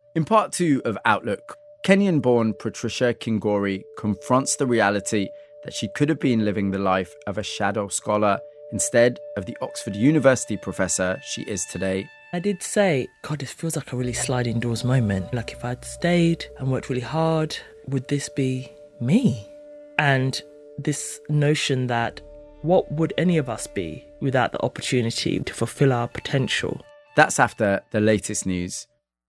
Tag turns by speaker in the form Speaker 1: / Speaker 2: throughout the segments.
Speaker 1: In part 2 of Outlook, Kenyan-born Patricia Kingori confronts the reality that she could have been living the life of a shadow scholar instead of the Oxford University professor she is today.
Speaker 2: I did say, God, this feels like a really sliding doors moment. Like if I'd stayed and worked really hard, would this be me? And this notion that what would any of us be without the opportunity to fulfil our potential?
Speaker 1: That's after the latest news.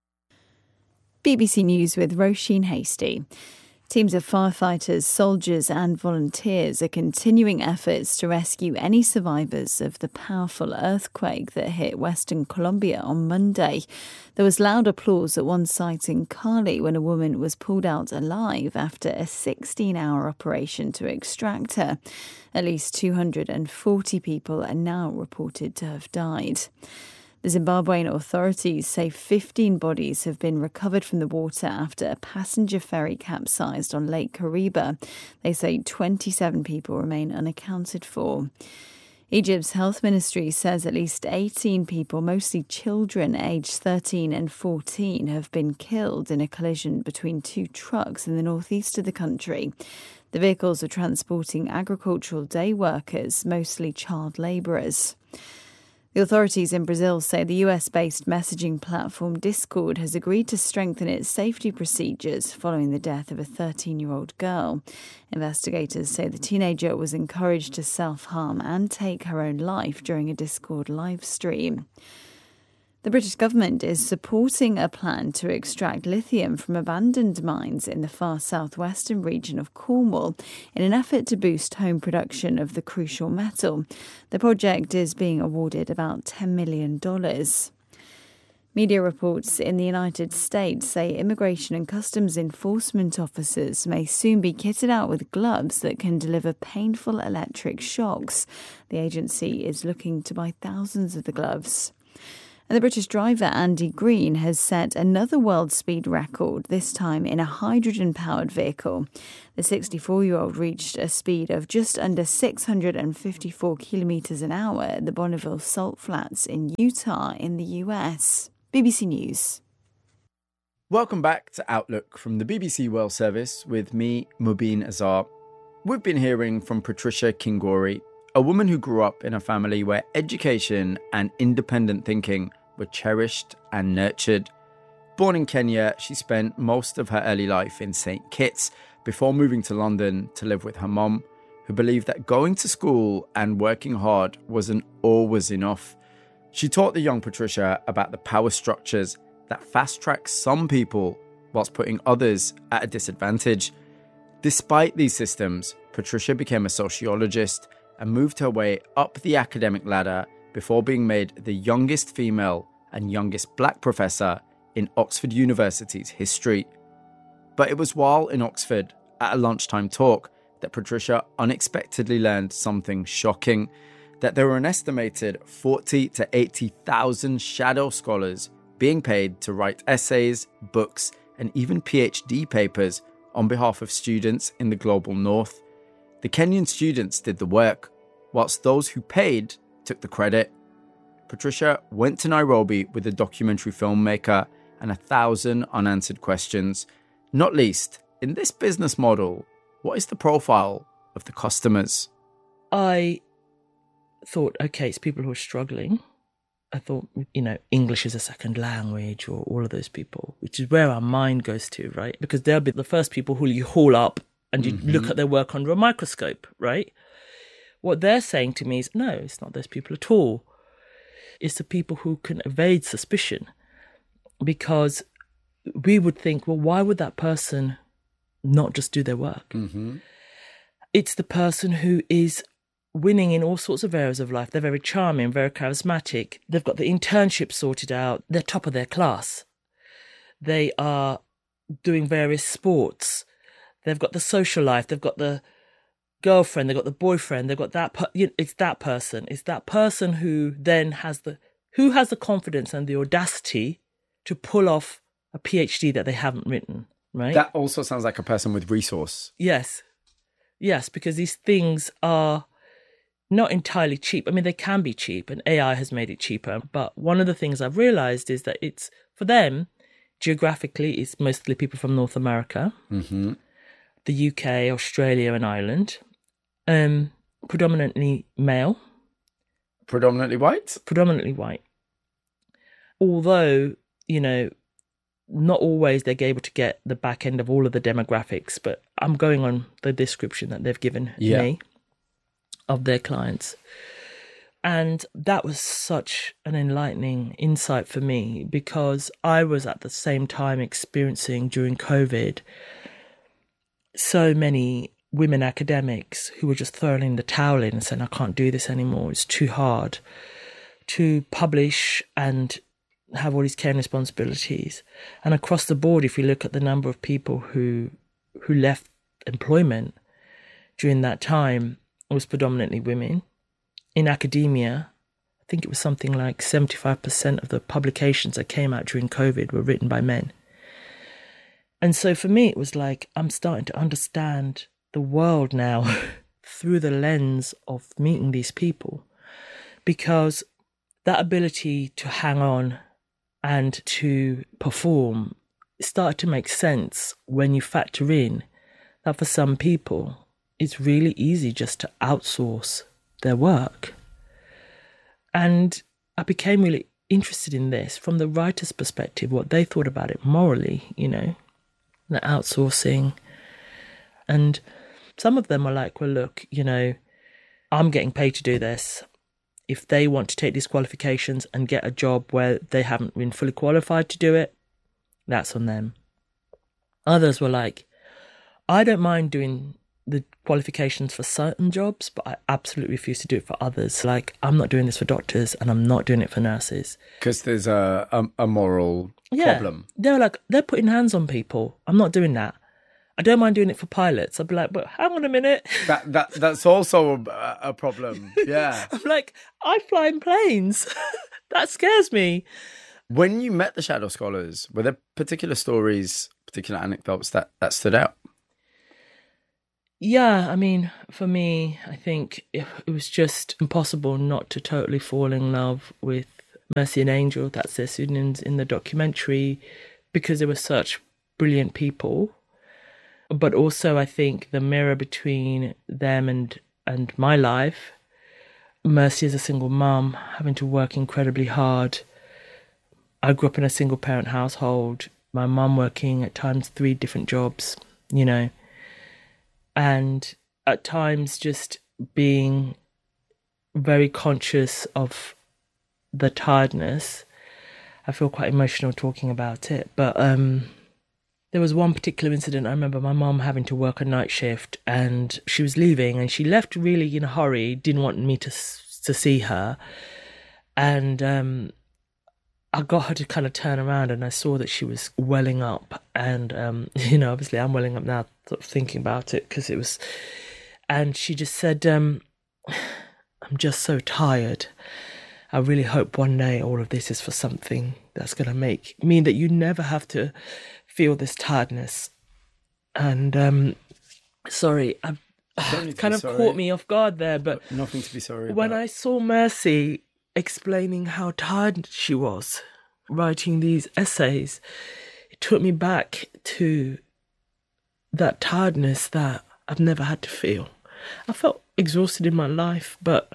Speaker 3: BBC News with Roisin Hasty. Teams of firefighters, soldiers and volunteers are continuing efforts to rescue any survivors of the powerful earthquake that hit Western Colombia on Monday. There was loud applause at one site in Cali when a woman was pulled out alive after a 16-hour operation to extract her. At least 240 people are now reported to have died. The Zimbabwean authorities say 15 bodies have been recovered from the water after a passenger ferry capsized on Lake Kariba. They say 27 people remain unaccounted for. Egypt's health ministry says at least 18 people, mostly children aged 13 and 14, have been killed in a collision between two trucks in the northeast of the country. The vehicles were transporting agricultural day workers, mostly child labourers. The authorities in Brazil say the US-based messaging platform Discord has agreed to strengthen its safety procedures following the death of a 13-year-old girl. Investigators say the teenager was encouraged to self-harm and take her own life during a Discord live stream. The British government is supporting a plan to extract lithium from abandoned mines in the far southwestern region of Cornwall in an effort to boost home production of the crucial metal. The project is being awarded about $10 million. Media reports in the United States say immigration and customs enforcement officers may soon be kitted out with gloves that can deliver painful electric shocks. The agency is looking to buy thousands of the gloves. And the British driver Andy Green has set another world speed record, this time in a hydrogen-powered vehicle. The 64-year-old reached a speed of just under 654 kilometres an hour at the Bonneville Salt Flats in Utah in the US. BBC News.
Speaker 1: Welcome back to Outlook from the BBC World Service with me, Mubin Azar. We've been hearing from Patricia Kingori, a woman who grew up in a family where education and independent thinking were cherished and nurtured. Born in Kenya, she spent most of her early life in St. Kitts before moving to London to live with her mum, who believed that going to school and working hard wasn't always enough. She taught the young Patricia about the power structures that fast-track some people whilst putting others at a disadvantage. Despite these systems, Patricia became a sociologist and moved her way up the academic ladder before being made the youngest female and youngest black professor in Oxford University's history. But it was while in Oxford, at a lunchtime talk, that Patricia unexpectedly learned something shocking, that there were an estimated 40 to 80,000 shadow scholars being paid to write essays, books, and even PhD papers on behalf of students in the global north. The Kenyan students did the work, whilst those who paid took the credit. Patricia went to Nairobi with a documentary filmmaker and 1,000 unanswered questions. Not least, in this business model, what is the profile of the customers?
Speaker 2: I thought, okay, it's people who are struggling. I thought, English is a second language or all of those people, which is where our mind goes to, right? Because they'll be the first people who you haul up and you look at their work under a microscope, right? What they're saying to me is, no, it's not those people at all. It's the people who can evade suspicion. Because we would think, well, why would that person not just do their work? Mm-hmm. It's the person who is winning in all sorts of areas of life. They're very charming, very charismatic. They've got the internship sorted out. They're top of their class. They are doing various sports. They've got the social life. They've got the girlfriend, they've got the boyfriend, they've got that, it's that person. It's that person who then has the confidence and the audacity to pull off a PhD that they haven't written, right?
Speaker 1: That also sounds like a person with resource.
Speaker 2: Yes, because these things are not entirely cheap. I mean, they can be cheap and AI has made it cheaper. But one of the things I've realized is that for them, geographically, it's mostly people from North America, the UK, Australia and Ireland. Predominantly male.
Speaker 1: Predominantly white?
Speaker 2: Predominantly white. Although, not always they're able to get the back end of all of the demographics, but I'm going on the description that they've given me of their clients. And that was such an enlightening insight for me, because I was at the same time experiencing during COVID so many women academics who were just throwing in the towel in and saying, I can't do this anymore. It's too hard to publish and have all these care and responsibilities. And across the board, if you look at the number of people who left employment during that time, it was predominantly women. In academia, I think it was something like 75% of the publications that came out during COVID were written by men. And so for me, it was like, I'm starting to understand the world now through the lens of meeting these people, because that ability to hang on and to perform started to make sense when you factor in that for some people, it's really easy just to outsource their work. And I became really interested in this from the writer's perspective, what they thought about it morally, the outsourcing. And some of them were like, well, look, I'm getting paid to do this. If they want to take these qualifications and get a job where they haven't been fully qualified to do it, that's on them. Others were like, I don't mind doing the qualifications for certain jobs, but I absolutely refuse to do it for others. Like, I'm not doing this for doctors and I'm not doing it for nurses.
Speaker 1: Because there's a moral problem.
Speaker 2: They were like, they're putting hands on people. I'm not doing that. I don't mind doing it for pilots. I'd be like, but hang on a minute.
Speaker 1: That's also a problem. Yeah.
Speaker 2: I'm like, I fly in planes. That scares me.
Speaker 1: When you met the Shadow Scholars, were there particular stories, particular anecdotes that stood out?
Speaker 2: Yeah, I mean, for me, I think it was just impossible not to totally fall in love with Mercy and Angel, that's their pseudonyms in the documentary, because they were such brilliant people. But also, I think the mirror between them and my life, Mercy as a single mum, having to work incredibly hard. I grew up in a single parent household, my mum working at times 3 different jobs, and at times just being very conscious of the tiredness. I feel quite emotional talking about it, but there was one particular incident. I remember my mum having to work a night shift and she was leaving, and she left really in a hurry, didn't want me to see her. And I got her to kind of turn around, and I saw that she was welling up. And, obviously I'm welling up now, sort of thinking about it, because it was... And she just said, I'm just so tired. I really hope one day all of this is for something that's going to mean that you never have to feel this tiredness. And sorry, I've kind of caught me off guard there, but
Speaker 1: nothing to be sorry about.
Speaker 2: When I saw Mercy explaining how tired she was writing these essays, it took me back to that tiredness that I've never had to feel. I felt exhausted in my life, but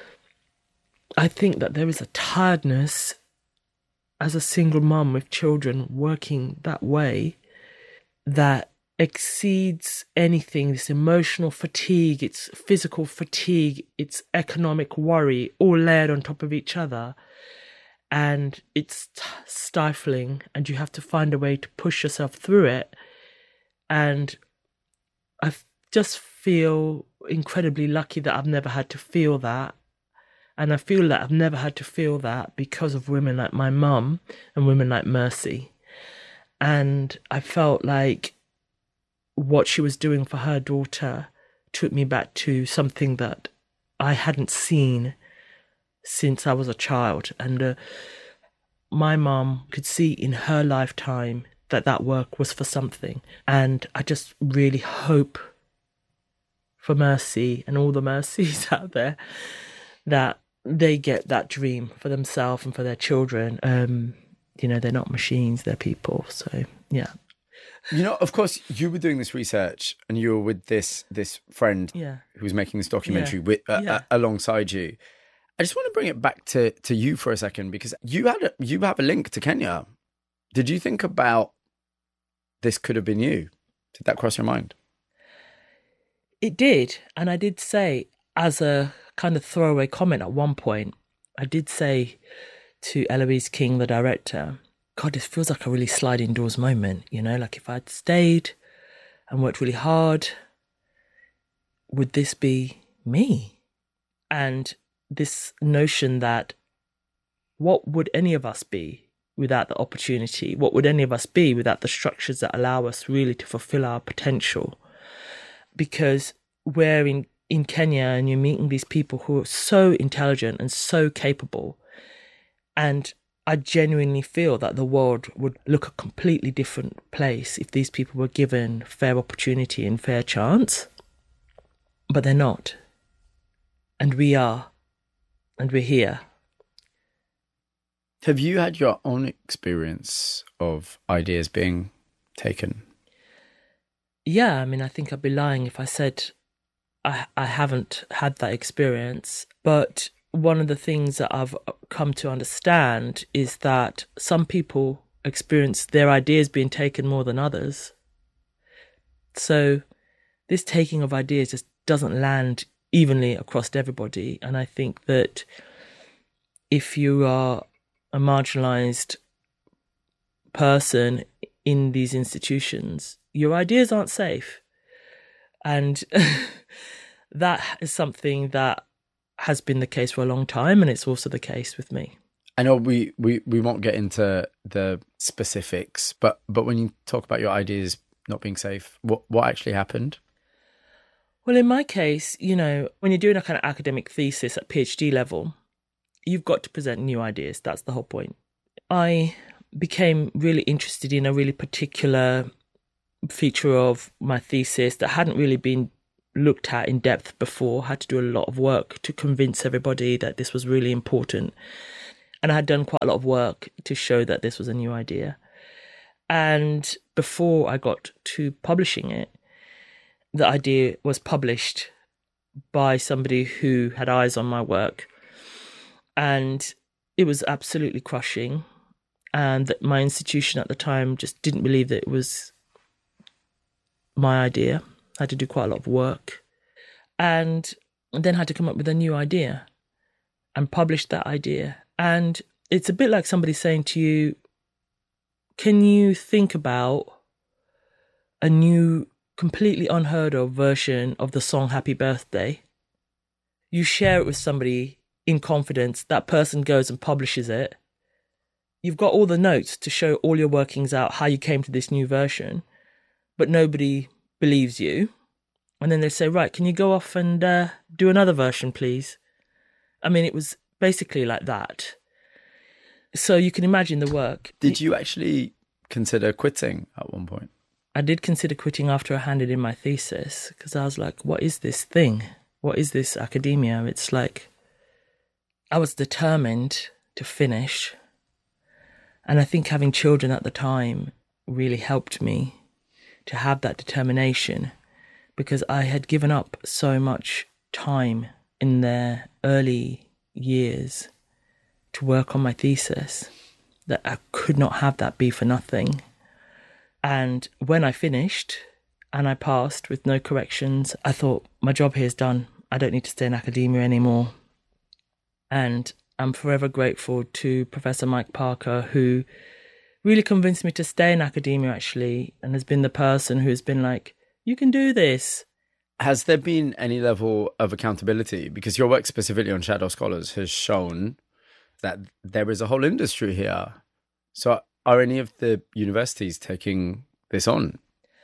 Speaker 2: I think that there is a tiredness as a single mum with children working that way that exceeds anything. This emotional fatigue, it's physical fatigue, it's economic worry, all layered on top of each other. And it's stifling, and you have to find a way to push yourself through it. And I just feel incredibly lucky that I've never had to feel that. And I feel that I've never had to feel that because of women like my mum and women like Mercy. And I felt like what she was doing for her daughter took me back to something that I hadn't seen since I was a child. And my mum could see in her lifetime that work was for something. And I just really hope for Mercy and all the Mercies out there that they get that dream for themselves and for their children. You know, they're not machines, they're people. So, yeah.
Speaker 1: You know, of course, you were doing this research and you were with this friend who was making this documentary alongside you. I just want to bring it back to you for a second, because you have a link to Kenya. Did you think about this could have been you? Did that cross your mind?
Speaker 2: It did. And I did say, as a kind of throwaway comment at one point, I did say to Eloise King, the director, God, this feels like a really sliding doors moment, you know, like if I'd stayed and worked really hard, would this be me? And this notion that what would any of us be without the opportunity? What would any of us be without the structures that allow us really to fulfill our potential? Because we're in Kenya and you're meeting these people who are so intelligent and so capable. And I genuinely feel that the world would look a completely different place if these people were given fair opportunity and fair chance. But they're not. And we are. And we're here.
Speaker 1: Have you had your own experience of ideas being taken?
Speaker 2: Yeah, I mean, I think I'd be lying if I said I haven't had that experience. But one of the things that I've come to understand is that some people experience their ideas being taken more than others. So this taking of ideas just doesn't land evenly across everybody. And I think that if you are a marginalised person in these institutions, your ideas aren't safe. And that is something that has been the case for a long time, and it's also the case with me.
Speaker 1: I know we won't get into the specifics, but when you talk about your ideas not being safe, what actually happened?
Speaker 2: Well, in my case, you know, when you're doing a kind of academic thesis at PhD level, you've got to present new ideas. That's the whole point. I became really interested in a really particular feature of my thesis that hadn't really been looked at in depth before. I had to do a lot of work to convince everybody that this was really important. And I had done quite a lot of work to show that this was a new idea. And before I got to publishing it, the idea was published by somebody who had eyes on my work. And it was absolutely crushing. And that my institution at the time just didn't believe that it was my idea. I had to do quite a lot of work. And then had to come up with a new idea and publish that idea. And it's a bit like somebody saying to you, can you think about a new, completely unheard of version of the song Happy Birthday? You share it with somebody in confidence. That person goes and publishes it. You've got all the notes to show all your workings out, how you came to this new version, but nobody believes you. And then they say, right, can you go off and do another version, please? I mean, it was basically like that. So you can imagine the work.
Speaker 1: Did you actually consider quitting at one point?
Speaker 2: I did consider quitting after I handed in my thesis, because I was like, what is this thing? What is this academia? It's like, I was determined to finish. And I think having children at the time really helped me to have that determination, because I had given up so much time in their early years to work on my thesis that I could not have that be for nothing. And when I finished and I passed with no corrections, I thought, my job here is done. I don't need to stay in academia anymore. And I'm forever grateful to Professor Mike Parker, who really convinced me to stay in academia, actually, and has been the person who's been like, you can do this.
Speaker 1: Has there been any level of accountability? Because your work specifically on Shadow Scholars has shown that there is a whole industry here. So are any of the universities taking this on?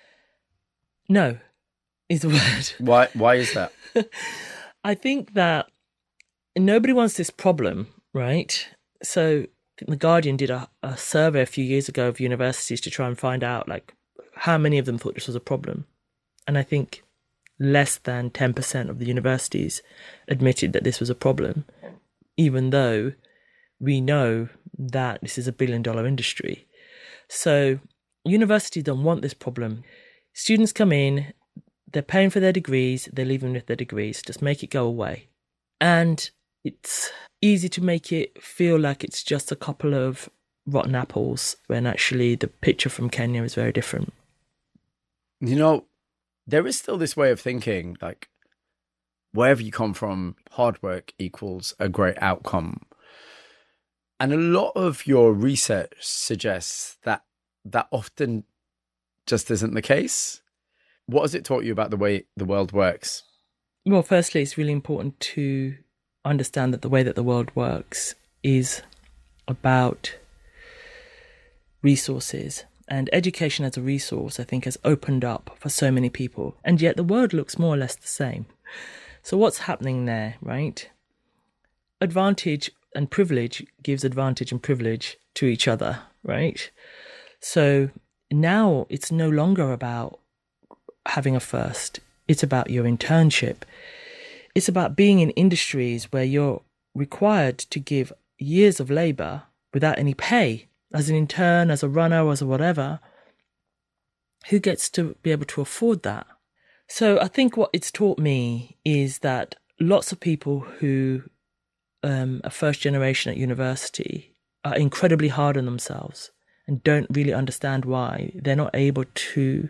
Speaker 2: No, is the word.
Speaker 1: Why is that?
Speaker 2: I think that nobody wants this problem, right? So I think The Guardian did a survey a few years ago of universities to try and find out, like, how many of them thought this was a problem. And I think less than 10% of the universities admitted that this was a problem, even though we know that this is a $1 billion industry. So universities don't want this problem. Students come in, they're paying for their degrees, they're leaving with their degrees, just make it go away. And it's easy to make it feel like it's just a couple of rotten apples, when actually the picture from Kenya is very different.
Speaker 1: You know, there is still this way of thinking, like, wherever you come from, hard work equals a great outcome. And a lot of your research suggests that that often just isn't the case. What has it taught you about the way the world works?
Speaker 2: Well, firstly, it's really important to understand that the way that the world works is about resources. And education as a resource, I think, has opened up for so many people. And yet the world looks more or less the same. So what's happening there, right? Advantage and privilege gives advantage and privilege to each other, right? So now it's no longer about having a first. It's about your internship. It's about being in industries where you're required to give years of labour without any pay. As an intern, as a runner, as a whatever, who gets to be able to afford that? So I think what it's taught me is that lots of people who are first generation at university are incredibly hard on themselves and don't really understand why they're not able to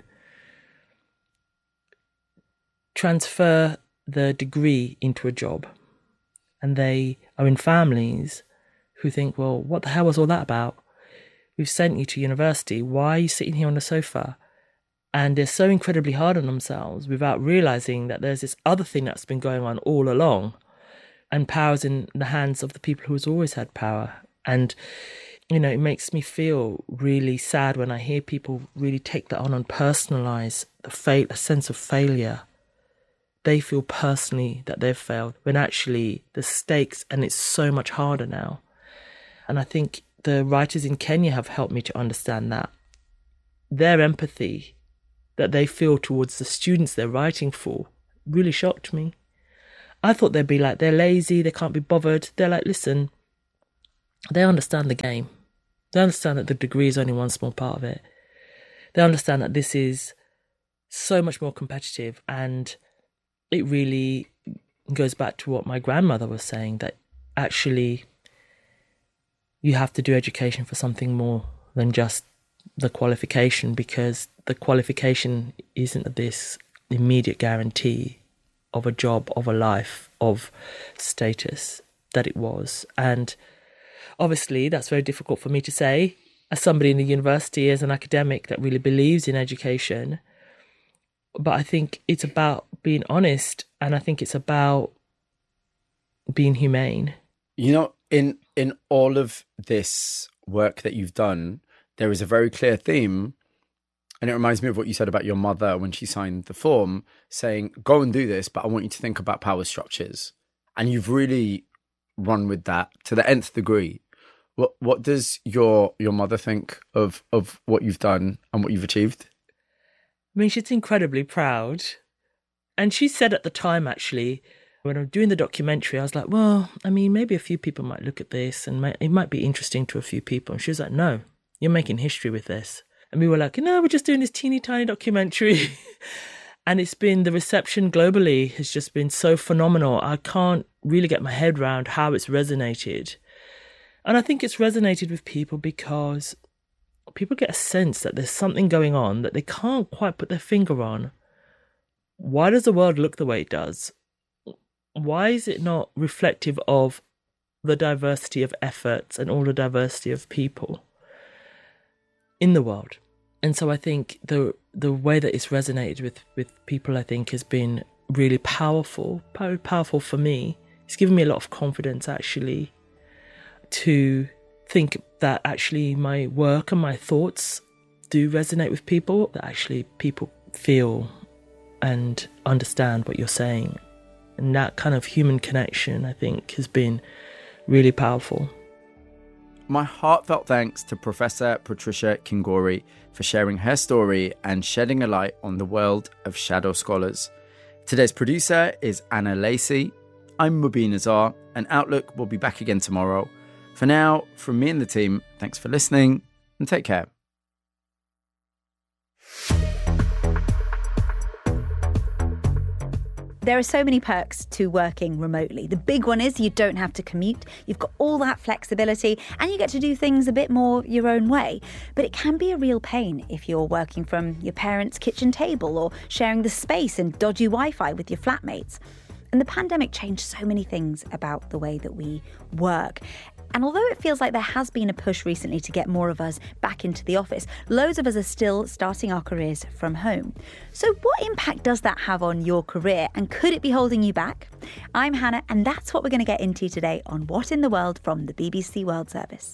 Speaker 2: transfer the degree into a job. And they are in families who think, well, what the hell was all that about? We've sent you to university. Why are you sitting here on the sofa? And they're so incredibly hard on themselves without realizing that there's this other thing that's been going on all along, and power's in the hands of the people who's always had power. And, you know, it makes me feel really sad when I hear people really take that on and personalize a sense of failure. They feel personally that they've failed when actually the stakes, and it's so much harder now. And I think the writers in Kenya have helped me to understand that. Their empathy that they feel towards the students they're writing for really shocked me. I thought they'd be like, they're lazy, they can't be bothered. They're like, listen, they understand the game. They understand that the degree is only one small part of it. They understand that this is so much more competitive, and it really goes back to what my grandmother was saying, that actually you have to do education for something more than just the qualification, because the qualification isn't this immediate guarantee of a job, of a life, of status that it was. And obviously that's very difficult for me to say as somebody in the university, as an academic that really believes in education. But I think it's about being honest, and I think it's about being humane.
Speaker 1: You know, in all of this work that you've done, there is a very clear theme, and it reminds me of what you said about your mother when she signed the form, saying, go and do this, but I want you to think about power structures. And you've really run with that to the nth degree. What does your mother think of what you've done and what you've achieved?
Speaker 2: I mean, she's incredibly proud. And she said at the time, actually, when I was doing the documentary, I was like, well, I mean, maybe a few people might look at this and it might be interesting to a few people. And she was like, no, you're making history with this. And we were like, no, we're just doing this teeny tiny documentary. And it's been, the reception globally has just been so phenomenal. I can't really get my head around how it's resonated. And I think it's resonated with people because people get a sense that there's something going on that they can't quite put their finger on. Why does the world look the way it does? Why is it not reflective of the diversity of efforts and all the diversity of people in the world? And so I think the way that it's resonated with people, I think, has been really powerful for me. It's given me a lot of confidence, actually, to think that actually my work and my thoughts do resonate with people, that actually people feel and understand what you're saying. And that kind of human connection, I think, has been really powerful.
Speaker 1: My heartfelt thanks to Professor Patricia Kingori for sharing her story and shedding a light on the world of shadow scholars. Today's producer is Anna Lacey. I'm Mubin Azar, and Outlook will be back again tomorrow. For now, from me and the team, thanks for listening and take care.
Speaker 4: There are so many perks to working remotely. The big one is you don't have to commute. You've got all that flexibility and you get to do things a bit more your own way. But it can be a real pain if you're working from your parents' kitchen table or sharing the space and dodgy Wi-Fi with your flatmates. And the pandemic changed so many things about the way that we work. And although it feels like there has been a push recently to get more of us back into the office, loads of us are still starting our careers from home. So what impact does that have on your career, and could it be holding you back? I'm Hannah, and that's what we're going to get into today on What in the World from the BBC World Service.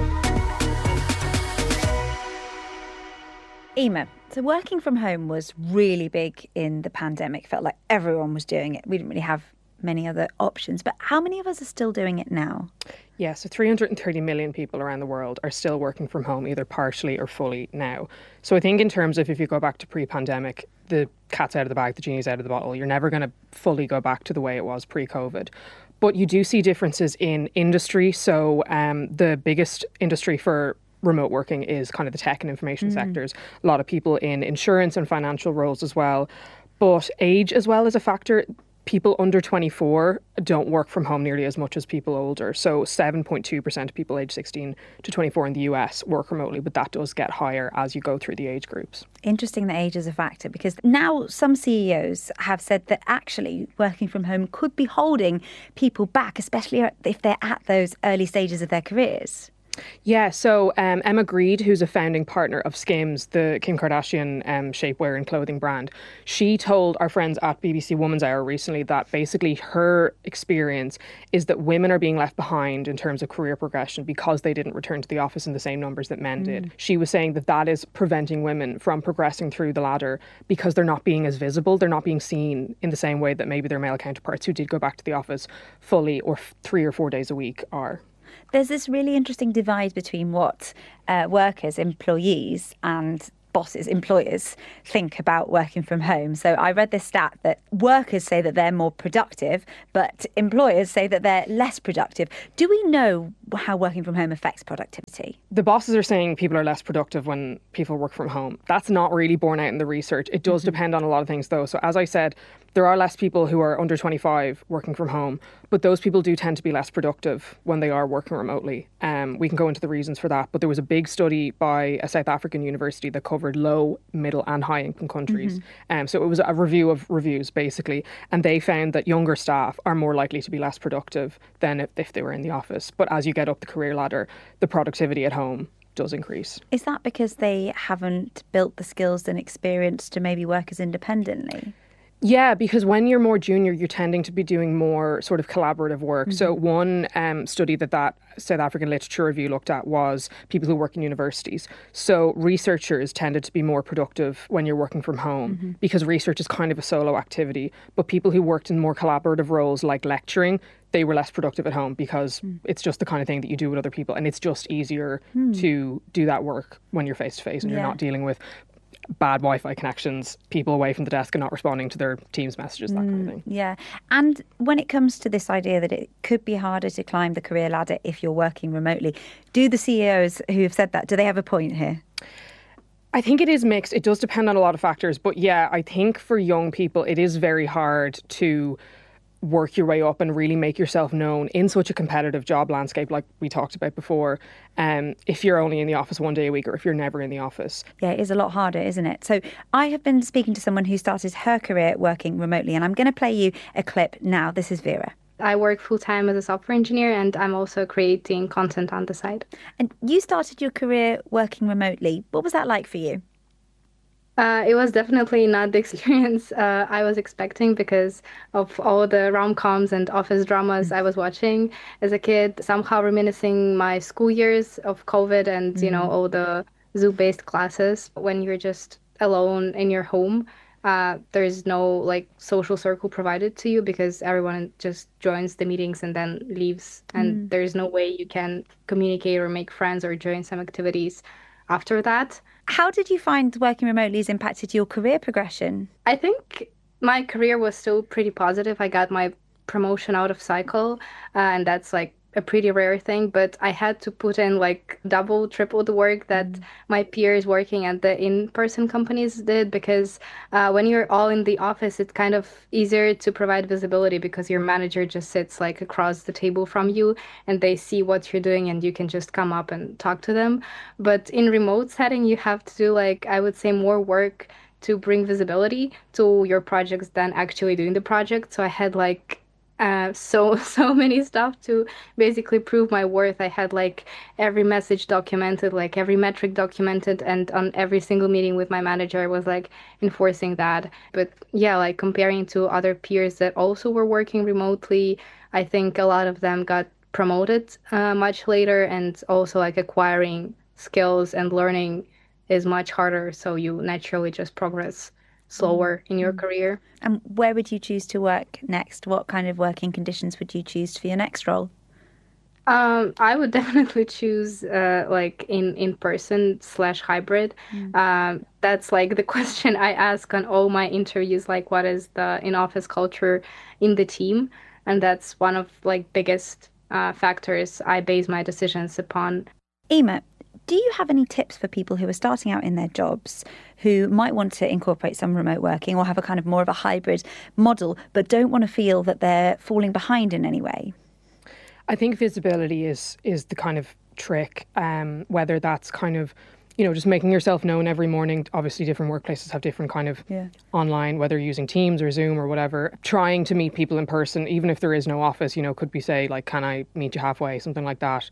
Speaker 4: Emma, so working from home was really big in the pandemic. Felt like everyone was doing it. We didn't really have many other options. But how many of us are still doing it now?
Speaker 5: Yeah, so 330 million people around the world are still working from home, either partially or fully now. So I think in terms of if you go back to pre-pandemic, the cat's out of the bag, the genie's out of the bottle. You're never going to fully go back to the way it was pre-COVID. But you do see differences in industry. So the biggest industry for remote working is kind of the tech and information sectors. A lot of people in insurance and financial roles as well. But age as well is a factor. People under 24 don't work from home nearly as much as people older. So 7.2% of people aged 16 to 24 in the US work remotely, but that does get higher as you go through the age groups.
Speaker 4: Interesting that age is a factor, because now some CEOs have said that actually working from home could be holding people back, especially if they're at those early stages of their careers.
Speaker 5: Yeah, so Emma Grede, who's a founding partner of Skims, the Kim Kardashian shapewear and clothing brand, she told our friends at BBC Woman's Hour recently that basically her experience is that women are being left behind in terms of career progression because they didn't return to the office in the same numbers that men did. She was saying that that is preventing women from progressing through the ladder because they're not being as visible, they're not being seen in the same way that maybe their male counterparts who did go back to the office fully or 3 or 4 days a week are.
Speaker 4: There's this really interesting divide between what workers, employees and bosses, employers think about working from home. So I read this stat that workers say that they're more productive, but employers say that they're less productive. Do we know how working from home affects productivity?
Speaker 5: The bosses are saying people are less productive when people work from home. That's not really borne out in the research. It does depend on a lot of things though. So as I said, there are less people who are under 25 working from home, but those people do tend to be less productive when they are working remotely. We can go into the reasons for that, but there was a big study by a South African university that covered low, middle and high income countries. So it was a review of reviews basically, and they found that younger staff are more likely to be less productive than if they were in the office. But as you get up the career ladder, the productivity at home does increase.
Speaker 4: Is that because they haven't built the skills and experience to maybe work as independently?
Speaker 5: Yeah, because when you're more junior, you're tending to be doing more sort of collaborative work. So one study that South African Literature Review looked at was people who work in universities. So researchers tended to be more productive when you're working from home because research is kind of a solo activity. But people who worked in more collaborative roles like lecturing, they were less productive at home because it's just the kind of thing that you do with other people. And it's just easier to do that work when you're face to face and you're not dealing with bad Wi-Fi connections, people away from the desk and not responding to their Teams messages, that kind of thing.
Speaker 4: Yeah. And when it comes to this idea that it could be harder to climb the career ladder if you're working remotely, do the CEOs who have said that, do they have a point here?
Speaker 5: I think it is mixed. It does depend on a lot of factors. But yeah, I think for young people, it is very hard to work your way up and really make yourself known in such a competitive job landscape like we talked about before, if you're only in the office 1 day a week or if you're never in the office.
Speaker 4: Yeah, it is a lot harder, isn't it? So I have been speaking to someone who started her career working remotely, and I'm going to play you a clip now. This is Vera.
Speaker 6: I work full-time as a software engineer and I'm also creating content on the side.
Speaker 4: And you started your career working remotely. What was that like for you?
Speaker 6: It was definitely not the experience I was expecting because of all the rom-coms and office dramas I was watching as a kid, somehow reminiscing my school years of COVID and, you know, all the Zoom-based classes. When you're just alone in your home, there's no like social circle provided to you because everyone just joins the meetings and then leaves. And there's no way you can communicate or make friends or join some activities after that.
Speaker 4: How did you find working remotely has impacted your career progression?
Speaker 6: I think my career was still pretty positive. I got my promotion out of cycle, and that's like a pretty rare thing, but I had to put in like double, triple the work that my peers working at the in-person companies did, because when you're all in the office, it's kind of easier to provide visibility because your manager just sits like across the table from you and they see what you're doing and you can just come up and talk to them. But in remote setting, you have to do like, I would say, more work to bring visibility to your projects than actually doing the project. So I had like so many stuff to basically prove my worth. I had like every message documented, like every metric documented, and on every single meeting with my manager I was like enforcing that. But yeah, like comparing to other peers that also were working remotely, I think a lot of them got promoted much later, and also like acquiring skills and learning is much harder, so you naturally just progress slower in your career.
Speaker 4: And where would you choose to work next? What kind of working conditions would you choose for your next role?
Speaker 6: I would definitely choose like in person / hybrid. That's like the question I ask on all my interviews, like what is the in-office culture in the team? And that's one of like biggest factors I base my decisions upon.
Speaker 4: Emma, do you have any tips for people who are starting out in their jobs who might want to incorporate some remote working or have a kind of more of a hybrid model, but don't want to feel that they're falling behind in any way?
Speaker 5: I think visibility is the kind of trick, whether that's kind of, just making yourself known every morning. Obviously, different workplaces have different kind of online, whether you're using Teams or Zoom or whatever. Trying to meet people in person, even if there is no office, could be say, like, can I meet you halfway, something like that.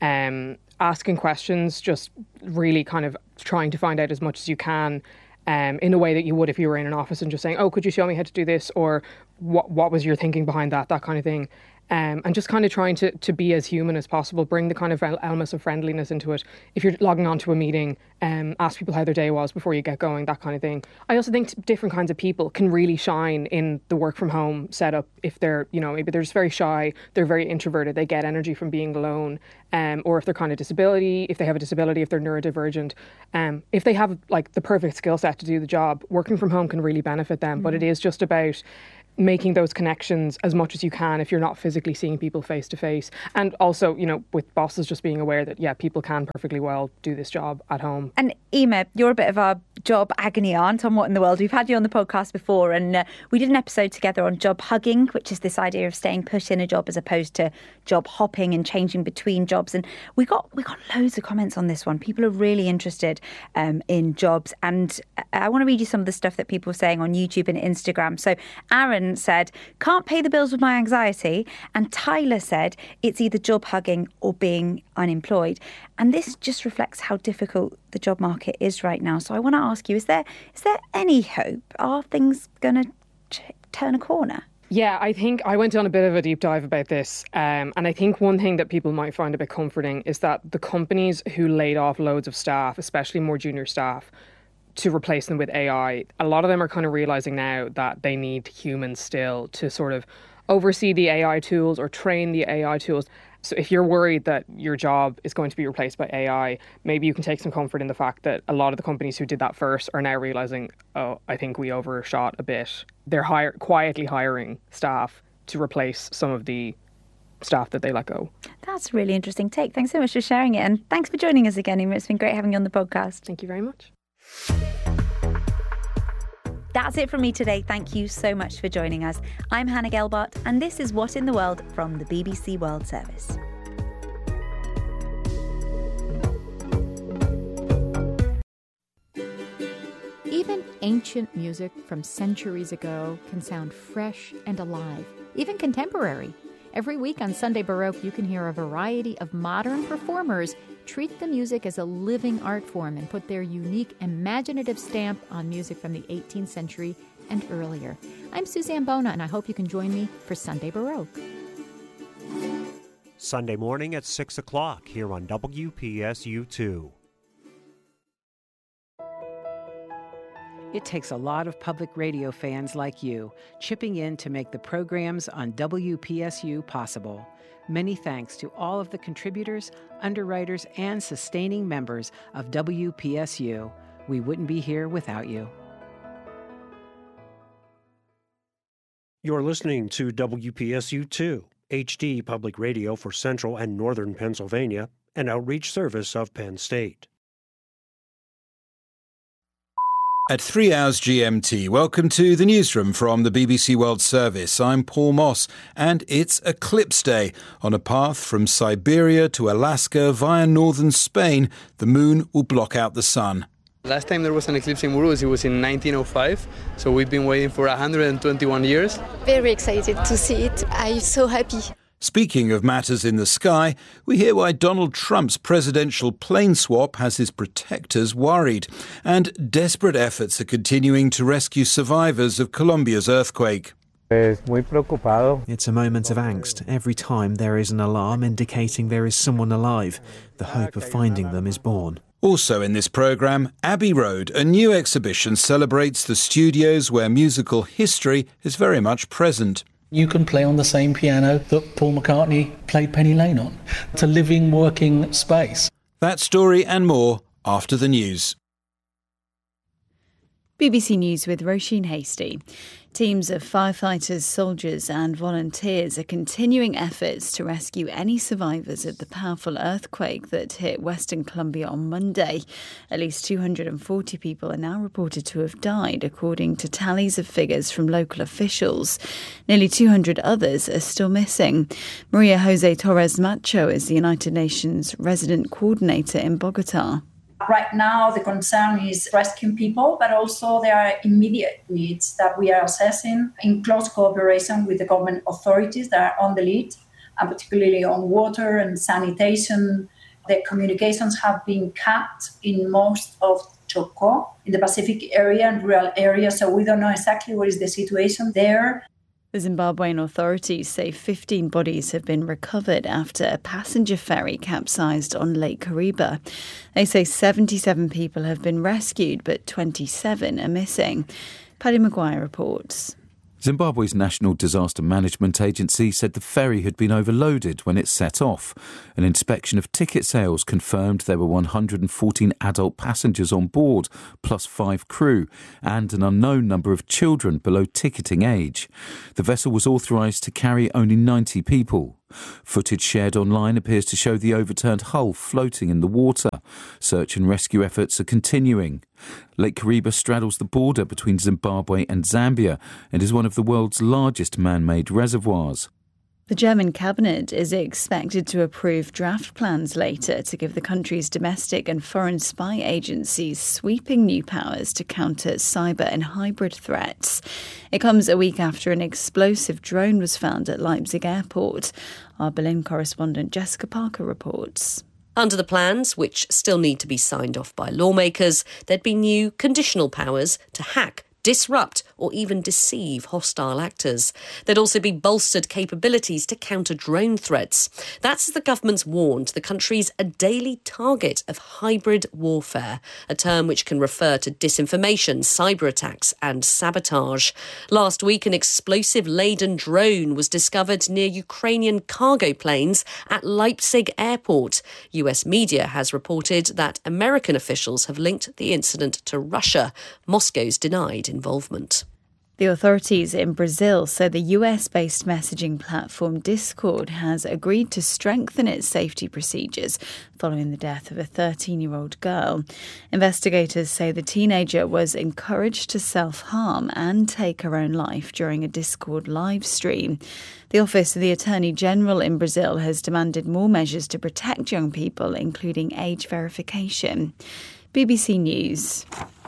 Speaker 5: Asking questions, just really kind of trying to find out as much as you can in a way that you would if you were in an office and just saying, oh, could you show me how to do this? Or what was your thinking behind that kind of thing. And just kind of trying to be as human as possible, bring the kind of elements of friendliness into it. If you're logging on to a meeting, ask people how their day was before you get going, that kind of thing. I also think different kinds of people can really shine in the work from home setup. If they're, maybe they're just very shy, they're very introverted, they get energy from being alone. Or if they're kind of if they have a disability, if they're neurodivergent, if they have like the perfect skill set to do the job, working from home can really benefit them. But it is just about making those connections as much as you can if you're not physically seeing people face to face. And also, with bosses just being aware that, people can perfectly well do this job at home.
Speaker 4: And Emma, you're a bit of our job agony aunt on What in the World. We've had you on the podcast before, and we did an episode together on job hugging, which is this idea of staying put in a job as opposed to job hopping and changing between jobs. And we got loads of comments on this one. People are really interested in jobs. And I want to read you some of the stuff that people were saying on YouTube and Instagram. So Aaron said, can't pay the bills with my anxiety. And Tyler said, it's either job hugging or being unemployed. And this just reflects how difficult the job market is right now. So I want to ask you, is there any hope? Are things going to turn a corner?
Speaker 5: Yeah, I think I went on a bit of a deep dive about this. And I think one thing that people might find a bit comforting is that the companies who laid off loads of staff, especially more junior staff, to replace them with AI, a lot of them are kind of realizing now that they need humans still to sort of oversee the AI tools or train the AI tools. So if you're worried that your job is going to be replaced by AI, maybe you can take some comfort in the fact that a lot of the companies who did that first are now realizing, oh, I think we overshot a bit. They're quietly hiring staff to replace some of the staff that they let go.
Speaker 4: That's a really interesting take. Thanks so much for sharing it. And thanks for joining us again, Emma. It's been great having you on the podcast.
Speaker 5: Thank you very much.
Speaker 4: That's it from me today. Thank you so much for joining us. I'm Hannah Gelbart, and this is What in the World from the BBC World Service.
Speaker 7: Even ancient music from centuries ago can sound fresh and alive, even contemporary. Every week on Sunday Baroque, you can hear a variety of modern performers treat the music as a living art form and put their unique, imaginative stamp on music from the 18th century and earlier. I'm Suzanne Bona, and I hope you can join me for Sunday Baroque.
Speaker 8: Sunday morning at 6 o'clock here on WPSU2.
Speaker 9: It takes a lot of public radio fans like you chipping in to make the programs on WPSU possible. Many thanks to all of the contributors, underwriters, and sustaining members of WPSU. We wouldn't be here without you.
Speaker 8: You're listening to WPSU2. HD Public Radio for Central and Northern Pennsylvania, an outreach service of Penn State.
Speaker 10: At 3 hours GMT, welcome to the newsroom from the BBC World Service. I'm Paul Moss, and it's Eclipse Day. On a path from Siberia to Alaska via northern Spain, the moon will block out the sun.
Speaker 11: Last time there was an eclipse in Urus, it was in 1905, so we've been waiting for 121 years.
Speaker 12: Very excited to see it. I'm so happy.
Speaker 10: Speaking of matters in the sky, we hear why Donald Trump's presidential plane swap has his protectors worried, and desperate efforts are continuing to rescue survivors of Colombia's earthquake.
Speaker 13: It's a moment of angst every time there is an alarm indicating there is someone alive. The hope of finding them is born.
Speaker 10: Also in this programme, Abbey Road, a new exhibition, celebrates the studios where musical history is very much present.
Speaker 14: You can play on the same piano that Paul McCartney played Penny Lane on. It's a living, working space.
Speaker 10: That story and more after the news.
Speaker 3: BBC News with Roisin Hastie. Teams of firefighters, soldiers and volunteers are continuing efforts to rescue any survivors of the powerful earthquake that hit Western Colombia on Monday. At least 240 people are now reported to have died, according to tallies of figures from local officials. Nearly 200 others are still missing. Maria Jose Torres Macho is the United Nations resident coordinator in Bogota.
Speaker 15: Right now, the concern is rescuing people, but also there are immediate needs that we are assessing in close cooperation with the government authorities that are on the lead, and particularly on water and sanitation. The communications have been cut in most of Chocó, in the Pacific area and rural areas, so we don't know exactly what is the situation there.
Speaker 3: The Zimbabwean authorities say 15 bodies have been recovered after a passenger ferry capsized on Lake Kariba. They say 77 people have been rescued, but 27 are missing. Paddy Maguire reports.
Speaker 16: Zimbabwe's National Disaster Management Agency said the ferry had been overloaded when it set off. An inspection of ticket sales confirmed there were 114 adult passengers on board, plus 5 crew, and an unknown number of children below ticketing age. The vessel was authorised to carry only 90 people. Footage shared online appears to show the overturned hull floating in the water. Search and rescue efforts are continuing. Lake Kariba straddles the border between Zimbabwe and Zambia and is one of the world's largest man-made reservoirs.
Speaker 3: The German cabinet is expected to approve draft plans later to give the country's domestic and foreign spy agencies sweeping new powers to counter cyber and hybrid threats. It comes a week after an explosive drone was found at Leipzig airport. Our Berlin correspondent Jessica Parker reports.
Speaker 17: Under the plans, which still need to be signed off by lawmakers, there'd be new conditional powers to hack, disrupt or even deceive hostile actors. There'd also be bolstered capabilities to counter drone threats. That's as the government's warned the country's a daily target of hybrid warfare, a term which can refer to disinformation, cyber attacks and sabotage. Last week, an explosive-laden drone was discovered near Ukrainian cargo planes at Leipzig airport. US media has reported that American officials have linked the incident to Russia. Moscow's denied involvement.
Speaker 3: The authorities in Brazil say the US-based messaging platform Discord has agreed to strengthen its safety procedures following the death of a 13-year-old girl. Investigators say the teenager was encouraged to self-harm and take her own life during a Discord live stream. The Office of the Attorney General in Brazil has demanded more measures to protect young people, including age verification. BBC News.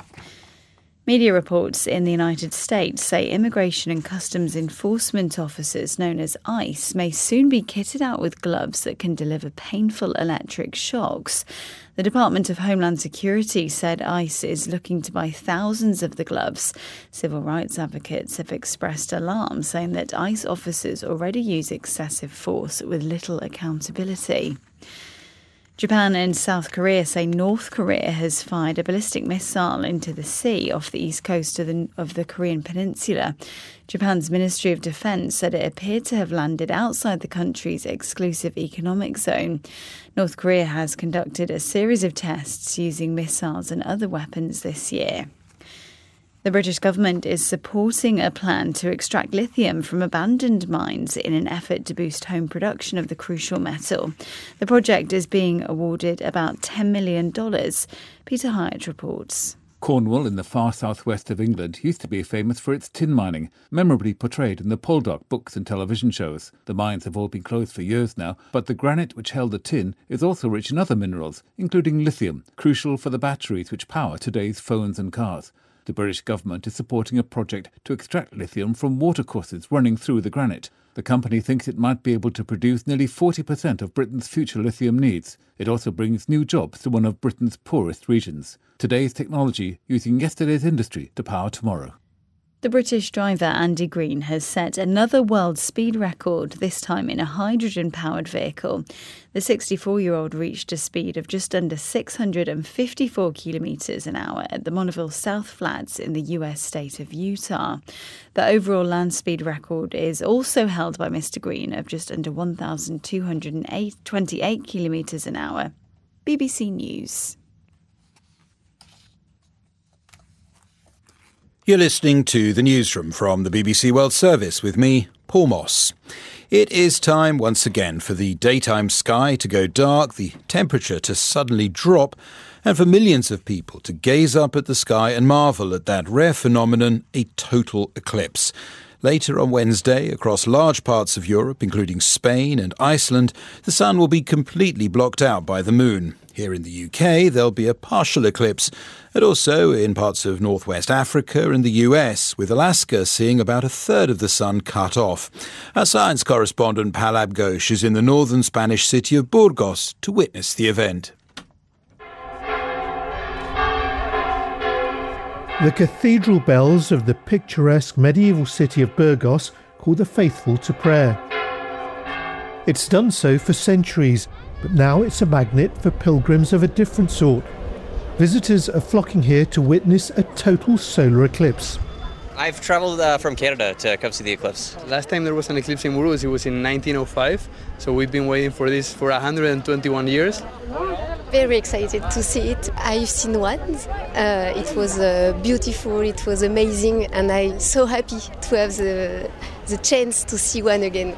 Speaker 3: Media reports in the United States say Immigration and Customs Enforcement officers known as ICE may soon be kitted out with gloves that can deliver painful electric shocks. The Department of Homeland Security said ICE is looking to buy thousands of the gloves. Civil rights advocates have expressed alarm, saying that ICE officers already use excessive force with little accountability. Japan and South Korea say North Korea has fired a ballistic missile into the sea off the east coast of the Korean peninsula. Japan's Ministry of Defense said it appeared to have landed outside the country's exclusive economic zone. North Korea has conducted a series of tests using missiles and other weapons this year. The British government is supporting a plan to extract lithium from abandoned mines in an effort to boost home production of the crucial metal. The project is being awarded about $10 million. Peter Hyatt reports.
Speaker 18: Cornwall in the far southwest of England used to be famous for its tin mining, memorably portrayed in the Poldock books and television shows. The mines have all been closed for years now, but the granite which held the tin is also rich in other minerals, including lithium, crucial for the batteries which power today's phones and cars. The British government is supporting a project to extract lithium from watercourses running through the granite. The company thinks it might be able to produce nearly 40% of Britain's future lithium needs. It also brings new jobs to one of Britain's poorest regions. Today's technology using yesterday's industry to power tomorrow.
Speaker 3: The British driver Andy Green has set another world speed record, this time in a hydrogen-powered vehicle. The 64-year-old reached a speed of just under 654 kilometres an hour at the Bonneville South Flats in the US state of Utah. The overall land speed record is also held by Mr. Green of just under 1,228 kilometres an hour. BBC News.
Speaker 10: You're listening to the newsroom from the BBC World Service with me, Paul Moss. It is time once again for the daytime sky to go dark, the temperature to suddenly drop, and for millions of people to gaze up at the sky and marvel at that rare phenomenon, a total eclipse. Later on Wednesday, across large parts of Europe, including Spain and Iceland, the sun will be completely blocked out by the moon. Here in the UK, there'll be a partial eclipse, and also in parts of northwest Africa and the US, with Alaska seeing about a third of the sun cut off. Our science correspondent Palab Ghosh is in the northern Spanish city of Burgos to witness the event.
Speaker 19: The cathedral bells of the picturesque medieval city of Burgos call the faithful to prayer. It's done so for centuries, but now it's a magnet for pilgrims of a different sort. Visitors are flocking here to witness a total solar eclipse.
Speaker 20: I've travelled from Canada to come see the eclipse.
Speaker 11: Last time there was an eclipse in Burgos, it was in 1905, so we've been waiting for this for 121 years.
Speaker 12: Very excited to see it. I've seen one. It was beautiful, it was amazing, and I'm so happy to have the chance to see one again.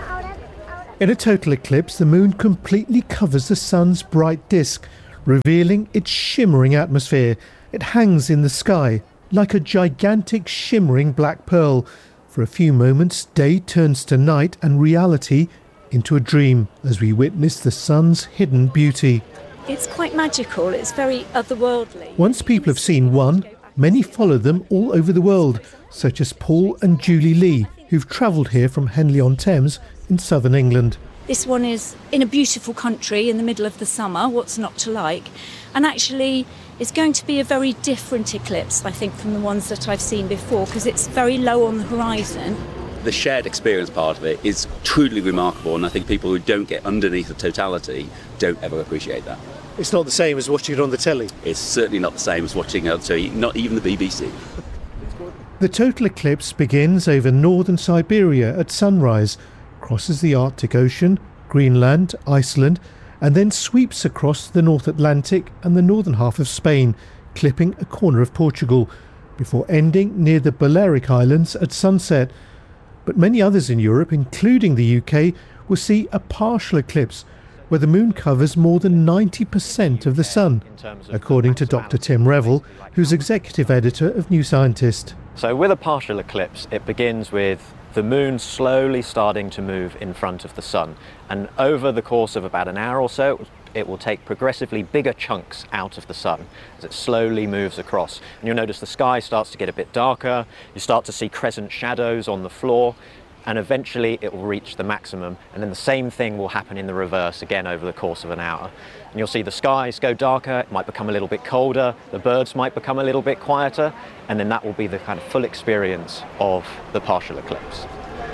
Speaker 19: In a total eclipse, the moon completely covers the sun's bright disk, revealing its shimmering atmosphere. It hangs in the sky like a gigantic shimmering black pearl. For a few moments, day turns to night and reality into a dream as we witness the sun's hidden beauty.
Speaker 21: It's quite magical, it's very otherworldly.
Speaker 19: Once people have seen one, many follow them all over the world, such as Paul and Julie Lee, who've travelled here from Henley-on-Thames in southern England.
Speaker 21: This one is in a beautiful country in the middle of the summer, what's not to like? And actually, it's going to be a very different eclipse, I think, from the ones that I've seen before, because it's very low on the horizon.
Speaker 22: The shared experience part of it is truly remarkable, and I think people who don't get underneath the totality don't ever appreciate that.
Speaker 19: It's not the same as watching it on the telly.
Speaker 22: It's certainly not the same as watching it on telly, not even the BBC.
Speaker 19: The total eclipse begins over northern Siberia at sunrise, crosses the Arctic Ocean, Greenland, Iceland, and then sweeps across the North Atlantic and the northern half of Spain, clipping a corner of Portugal, before ending near the Balearic Islands at sunset. But many others in Europe, including the UK, will see a partial eclipse, where the moon covers more than 90% of the sun, according to Dr. Tim Revel, who's executive editor of New Scientist.
Speaker 23: So with a partial eclipse, it begins with the moon slowly starting to move in front of the sun. And over the course of about an hour or so, it will take progressively bigger chunks out of the sun as it slowly moves across. And you'll notice the sky starts to get a bit darker, you start to see crescent shadows on the floor, and eventually it will reach the maximum. And then the same thing will happen in the reverse again over the course of an hour. And you'll see the skies go darker, it might become a little bit colder, the birds might become a little bit quieter, and then that will be the kind of full experience of the partial eclipse.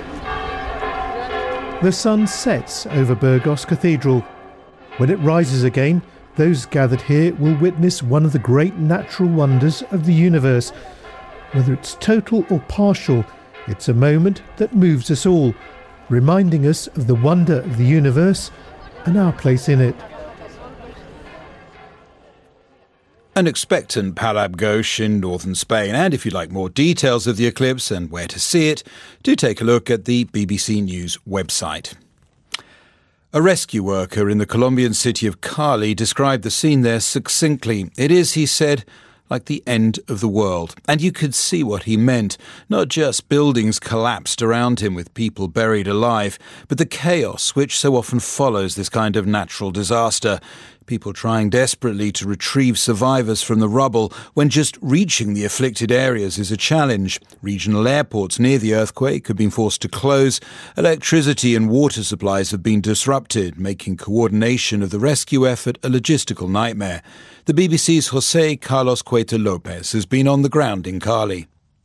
Speaker 19: The sun sets over Burgos Cathedral. When it rises again, those gathered here will witness one of the great natural wonders of the universe. Whether it's total or partial, it's a moment that moves us all, reminding us of the wonder of the universe and our place in it.
Speaker 10: an expectant Palab Ghosh in northern Spain. And if you'd like more details of the eclipse and where to see it, do take a look at the BBC News website. A rescue worker in the Colombian city of Cali described the scene there succinctly. It is, he said, like the end of the world. And you could see what he meant. Not just buildings collapsed around him with people buried alive, but the chaos which so often follows this kind of natural disaster. People trying desperately to retrieve survivors from the rubble when just reaching the afflicted areas is a challenge. Regional airports near the earthquake have been forced to close. Electricity and water supplies have been disrupted, making coordination of the rescue effort a logistical nightmare. The BBC's José Carlos Cueto López has been on the ground in Cali.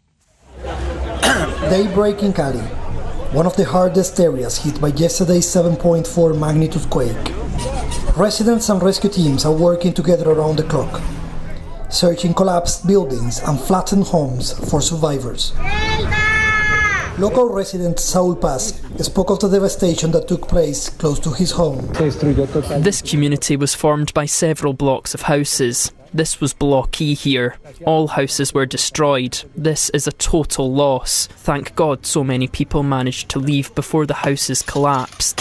Speaker 1: Daybreak in Cali, one of the hardest areas hit by yesterday's 7.4 magnitude quake. Residents and rescue teams are working together around the clock, searching collapsed buildings and flattened homes for survivors. Local resident Saul Paz spoke of the devastation that took place close to his home.
Speaker 2: This community was formed by several blocks of houses. This was Block E here. All houses were destroyed. This is a total loss. Thank God so many people managed to leave before the houses collapsed.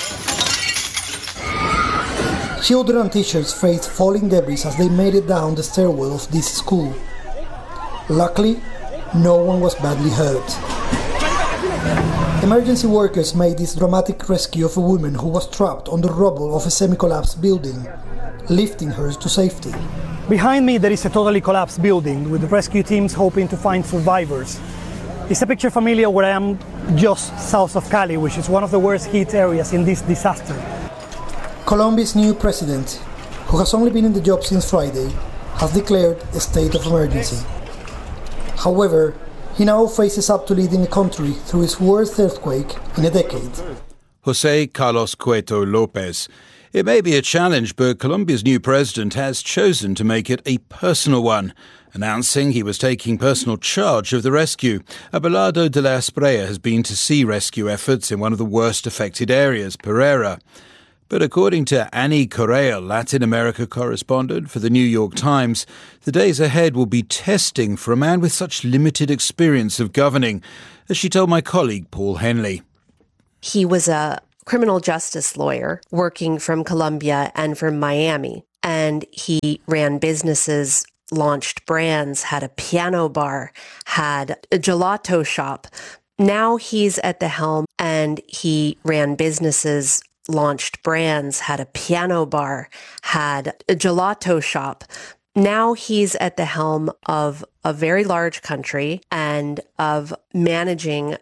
Speaker 1: Children and teachers faced falling debris as they made it down the stairwell of this school. Luckily, no one was badly hurt. Emergency workers made this dramatic rescue of a woman who was trapped on the rubble of a semi-collapsed building, lifting her to safety.
Speaker 6: Behind me there is a totally collapsed building with rescue teams hoping to find survivors. It's a picture familiar where I am just south of Cali, which is one of the worst hit areas in this disaster.
Speaker 1: Colombia's new president, who has only been in the job since Friday, has declared a state of emergency. However, he now faces up to leading a country through its worst earthquake in a decade.
Speaker 10: José Carlos Cueto López. It may be a challenge, but Colombia's new president has chosen to make it a personal one, announcing he was taking personal charge of the rescue. Abelardo de la Espriella has been to see rescue efforts in one of the worst affected areas, Pereira. But according to Annie Correa, Latin America correspondent for the New York Times, the days ahead will be testing for a man with such limited experience of governing, as she told my colleague Paul Henley.
Speaker 24: He was a criminal justice lawyer working from Colombia and from Miami, and he ran businesses, launched brands, had a piano bar, had a gelato shop. Now he's at the helm, and he ran businesses, launched brands, had a piano bar, had a gelato shop. Now he's at the helm of a very large country and of managing